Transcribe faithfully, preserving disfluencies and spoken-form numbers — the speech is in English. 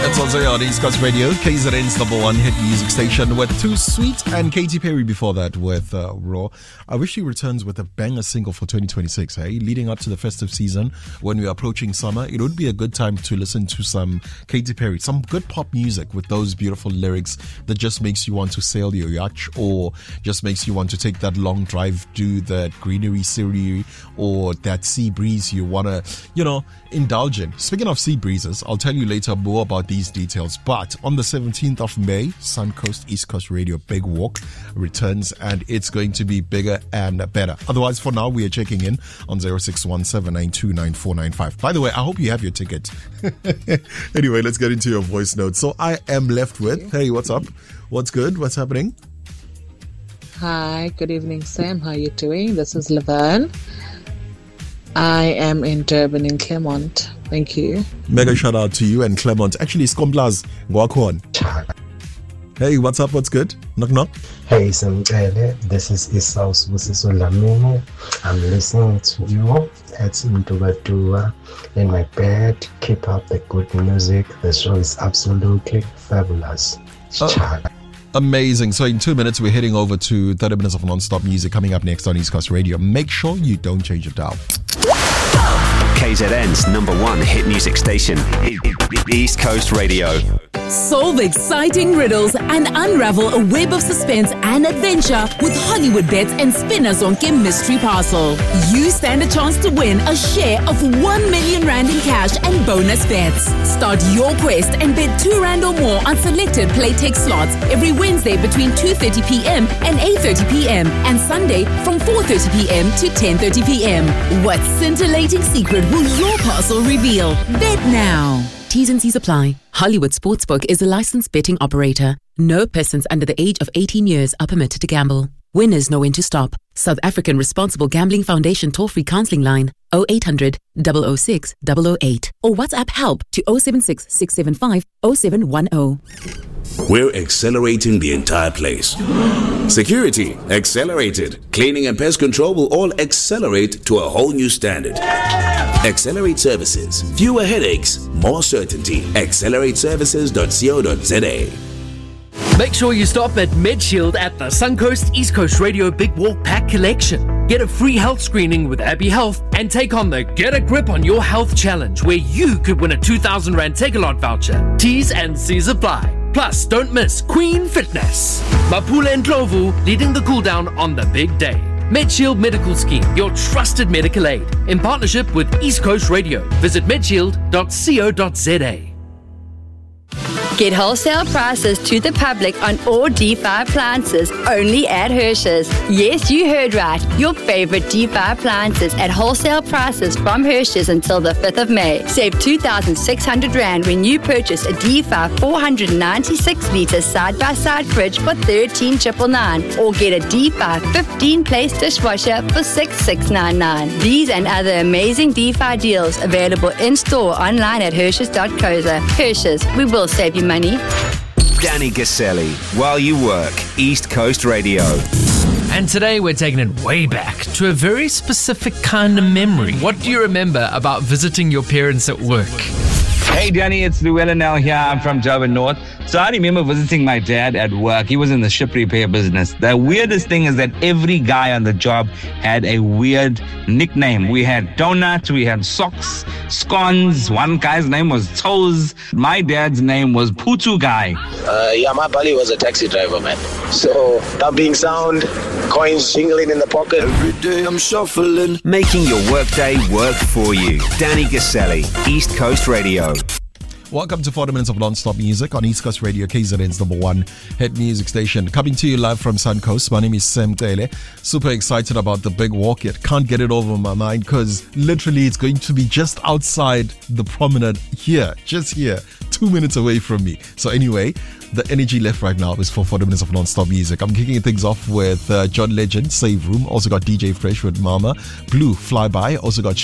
It's also on East Coast Radio, K Z N's number one hit music station with Too Sweet and Katy Perry before that with uh, Raw. I wish she returns with a banger single for twenty twenty-six, hey? Leading up to the festive season, when we're approaching summer, it would be a good time to listen to some Katy Perry, some good pop music with those beautiful lyrics that just makes you want to sail your yacht or just makes you want to take that long drive, do that greenery scenery or that sea breeze you want to, you know, indulge in. Speaking of sea breezes, I'll tell you later more about these details. But on the seventeenth of May, Suncoast East Coast Radio Big Walk returns and it's going to be bigger and better. Otherwise, for now, we are checking in on zero six one seven nine two nine four nine five. By the way, I hope you have your ticket. Anyway, let's get into your voice note. So I am left with, hey, what's up? What's good? What's happening? Hi, good evening, Sam. How are you doing? This is Laverne. I am in Durban in Claremont. Thank you. Mega shout out to you and Claremont. Actually, Skomblaz, Ngwakhon. Hey, what's up? What's good? Knock knock. Hey, Samtele. This is Esau Susiso Lamini. I'm listening to you at Mtubatua in my bed. Keep up the good music. The show is absolutely fabulous. Uh, amazing. So in two minutes, we're heading over to thirty minutes of non-stop music coming up next on East Coast Radio. Make sure you don't change it down. K Z N's number one hit music station, East Coast Radio. Solve exciting riddles and unravel a web of suspense and adventure with Hollywood Bets and Spinazonke Mystery Parcel. You stand a chance to win a share of one million rand in cash and bonus bets. Start your quest and bet two rand or more on selected Playtech slots every Wednesday between two thirty p.m. and eight thirty p.m. and Sunday from four thirty p.m. to ten thirty p.m. What scintillating secret will your parcel reveal? Bet now. T's and C's apply. Hollywood Sportsbook is a licensed betting operator. No persons under the age of eighteen years are permitted to gamble. Winners know when to stop. South African Responsible Gambling Foundation toll-free counseling line oh eight hundred, double oh six, double oh eight or WhatsApp help to oh seven six, six seven five, oh seven one oh. We're accelerating the entire place. Security, accelerated. Cleaning and pest control will all accelerate to a whole new standard. Accelerate Services. Fewer headaches, more certainty. accelerate services dot co dot za. Make sure you stop at MedShield at the Suncoast East Coast Radio Big Walk Pack Collection. Get a free health screening with Abbey Health and take on the Get a Grip on Your Health Challenge, where you could win a two thousand rand Take-A-Lot voucher. T's and C's apply. Plus, don't miss Queen Fitness. Mapula and Ndlovu leading the cool down on the big day. MedShield Medical Scheme, your trusted medical aid, in partnership with East Coast Radio. Visit medshield dot co dot za. Get wholesale prices to the public on all D five appliances only at Hirsch's. Yes, you heard right. Your favorite D five appliances at wholesale prices from Hirsch's until the fifth of May. Save two thousand six hundred rand when you purchase a D five four hundred ninety-six litre side-by-side fridge for thirteen thousand nine hundred ninety-nine or get a D five fifteen-place dishwasher for six thousand six hundred ninety-nine. These and other amazing D five deals available in-store online at Hirsch's dot co dot za. Hirsch's, we will save you money. Danny Gaselli, while you work, East Coast Radio. And today we're taking it way back to a very specific kind of memory. What do you remember about visiting your parents at work? Hey Danny, it's Llewellyn L here. I'm from Durban North. So I remember visiting my dad at work. He was in the ship repair business. The weirdest thing is that every guy on the job had a weird nickname. We had donuts, we had socks, scones. One guy's name was Toes. My dad's name was Putu Guy. Uh, yeah, my buddy was a taxi driver, man. So thumping sound, coins jingling in the pocket. Every day I'm shuffling. Making your workday work for you. Danny Gaselli, East Coast Radio. Welcome to forty minutes of non-stop music on East Coast Radio, K Z N's number one hit music station. Coming to you live from Suncoast. My name is Sam Tele. Super excited about the big walk yet. Can't get it over my mind because literally it's going to be just outside the promenade here, just here, two minutes away from me. So anyway, the energy left right now is for forty minutes of non-stop music. I'm kicking things off with uh, John Legend, Save Room. Also got D J Fresh with Mama. Blue, Flyby. Also got